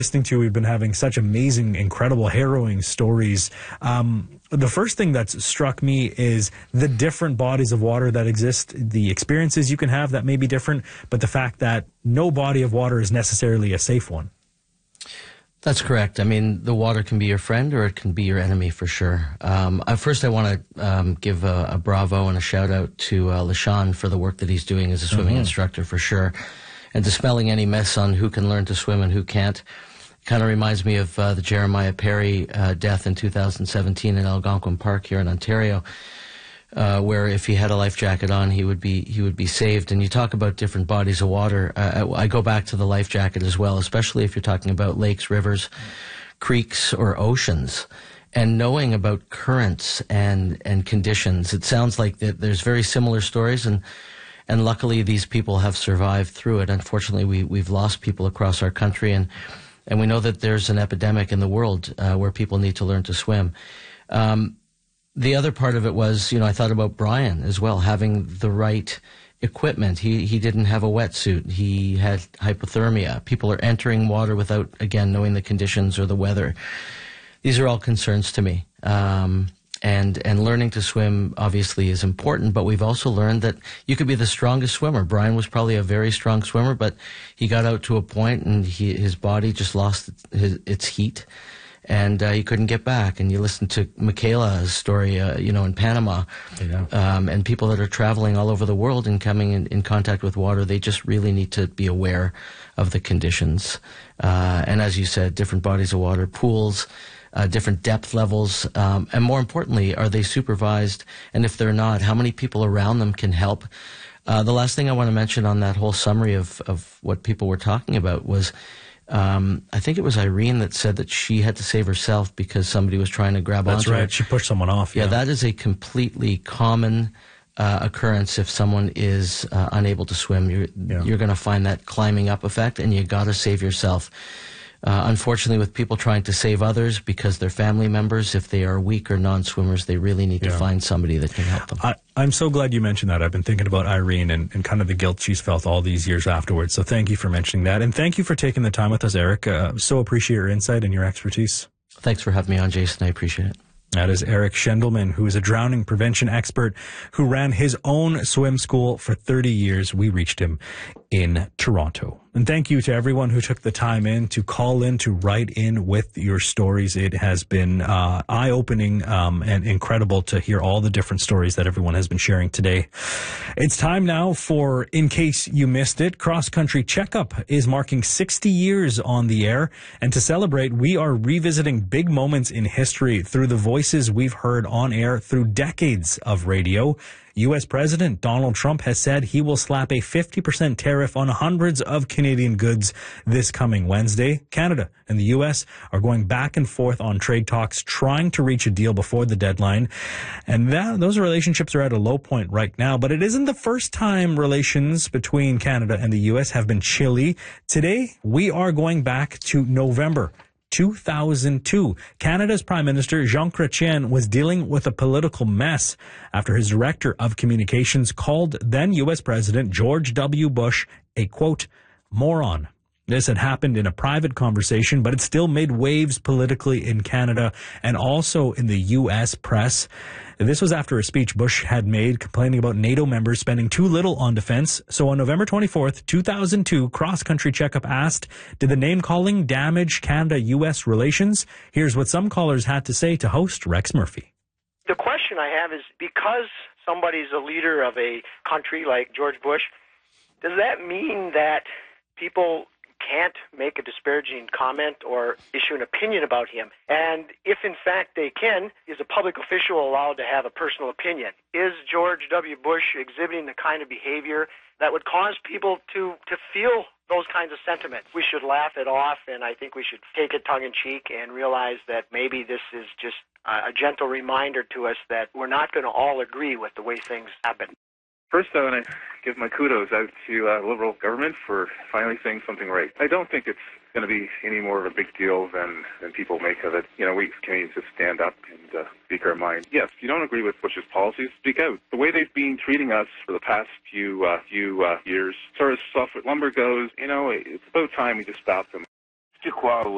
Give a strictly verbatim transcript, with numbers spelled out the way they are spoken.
Listening to you, we've been having such amazing, incredible, harrowing stories. Um, the first thing that's struck me is the different bodies of water that exist, the experiences you can have that may be different, but the fact that no body of water is necessarily a safe one. That's correct. I mean, the water can be your friend or it can be your enemy for sure. Um, uh, first, I want to um, give a, a bravo and a shout out to uh, LaShawn for the work that he's doing as a swimming mm-hmm. instructor for sure, and dispelling any myths on who can learn to swim and who can't. Kind of reminds me of uh, the Jeremiah Perry uh, death in two thousand seventeen in Algonquin Park here in Ontario, uh, where if he had a life jacket on, he would be he would be saved. And you talk about different bodies of water. Uh, I go back to the life jacket as well, especially if you're talking about lakes, rivers, creeks, or oceans, and knowing about currents and and conditions. It sounds like that there's very similar stories, and and luckily these people have survived through it. Unfortunately, we we've lost people across our country, and. And we know that there's an epidemic in the world uh, where people need to learn to swim. Um, the other part of it was, you know, I thought about Brian as well, having the right equipment. He he didn't have a wetsuit. He had hypothermia. People are entering water without, again, knowing the conditions or the weather. These are all concerns to me. Um, and and learning to swim obviously is important, but we've also learned that you could be the strongest swimmer. Brian was probably a very strong swimmer, but he got out to a point and he, his body just lost his, its heat, and uh, he couldn't get back. And you listen to Michaela's story, uh, you know, in Panama, yeah. um, and people that are traveling all over the world and coming in, in contact with water, they just really need to be aware of the conditions. Uh, and as you said, different bodies of water, pools, Uh, different depth levels, um, and more importantly, are they supervised? And if they're not, how many people around them can help? Uh, the last thing I want to mention on that whole summary of, of what people were talking about was, um, I think it was Irene that said that she had to save herself because somebody was trying to grab That's onto her. That's right. She pushed someone off. Yeah, yeah. That is a completely common uh, occurrence if someone is uh, unable to swim. You're, yeah. you're going to find that climbing up effect, and you got to save yourself. Uh, unfortunately, with people trying to save others because they're family members, if they are weak or non-swimmers, they really need yeah. to find somebody that can help them. I, I'm so glad you mentioned that. I've been thinking about Irene and, and kind of the guilt she's felt all these years afterwards. So thank you for mentioning that. And thank you for taking the time with us, Eric. Uh, so appreciate your insight and your expertise. Thanks for having me on, Jason. I appreciate it. That is Eric Schendelman, who is a drowning prevention expert who ran his own swim school for thirty years. We reached him in Toronto. And thank you to everyone who took the time in to call in, to write in with your stories. It has been uh, eye-opening um, and incredible to hear all the different stories that everyone has been sharing today. It's time now for In Case You Missed It. Cross Country Checkup is marking sixty years on the air. And to celebrate, we are revisiting big moments in history through the voices we've heard on air through decades of radio. U S President Donald Trump has said he will slap a fifty percent tariff on hundreds of Canadian goods this coming Wednesday. Canada and the U S are going back and forth on trade talks, trying to reach a deal before the deadline. And that, those relationships are at a low point right now. But it isn't the first time relations between Canada and the U S have been chilly. Today, we are going back to November two thousand two. Canada's Prime Minister Jean Chrétien was dealing with a political mess after his director of communications called then U S President George W. Bush a, quote, moron. This had happened in a private conversation, but it still made waves politically in Canada and also in the U S press. This was after a speech Bush had made complaining about NATO members spending too little on defense. So on November twenty-fourth, two thousand two, Cross Country Checkup asked, did the name-calling damage Canada-U S relations? Here's what some callers had to say to host Rex Murphy. The question I have is, because somebody's a leader of a country like George Bush, does that mean that people can't make a disparaging comment or issue an opinion about him? And if in fact they can, is a public official allowed to have a personal opinion? Is George W. Bush exhibiting the kind of behavior that would cause people to, to feel those kinds of sentiments? We should laugh it off, and I think we should take it tongue-in-cheek and realize that maybe this is just a gentle reminder to us that we're not going to all agree with the way things happen. First, I want to give my kudos out to uh, Liberal government for finally saying something right. I don't think it's going to be any more of a big deal than, than people make of it. You know, we Canadians just stand up and uh, speak our mind. Yes, if you don't agree with Bush's policies, speak out. The way they've been treating us for the past few uh, few uh, years, as far as softwood lumber goes, you know, it's about time we just stop them.